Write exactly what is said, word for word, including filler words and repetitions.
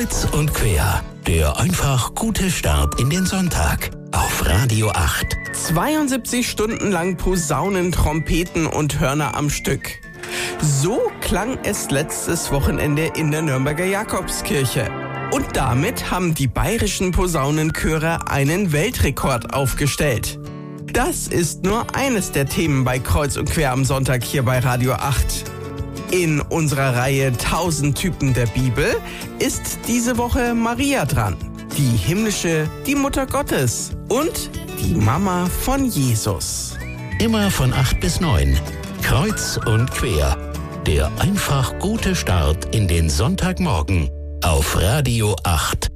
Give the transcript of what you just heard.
Kreuz und quer, der einfach gute Start in den Sonntag auf Radio acht. zweiundsiebzig Stunden lang Posaunen, Trompeten und Hörner am Stück. So klang es letztes Wochenende in der Nürnberger Jakobskirche. Und damit haben die bayerischen Posaunenchöre einen Weltrekord aufgestellt. Das ist nur eines der Themen bei Kreuz und Quer am Sonntag hier bei Radio acht. In unserer Reihe tausend Typen der Bibel ist diese Woche Maria dran. Die himmlische, die Mutter Gottes und die Mama von Jesus. Immer von acht bis neun. Kreuz und quer. Der einfach gute Start in den Sonntagmorgen auf Radio acht.